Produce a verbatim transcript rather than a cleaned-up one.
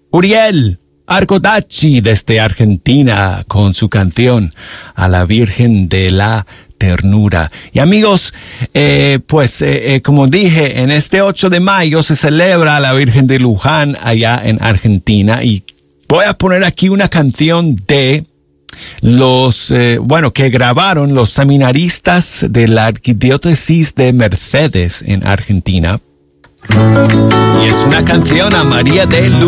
Uriel Arcotacci desde Argentina con su canción A la Virgen de la Ternura. Y amigos, eh, pues eh, eh, como dije, en este ocho de mayo se celebra a la Virgen de Luján allá en Argentina, y voy a poner aquí una canción de los, eh, bueno, que grabaron los seminaristas de la Arquidiócesis de Mercedes en Argentina. Y es una canción a María de Luján.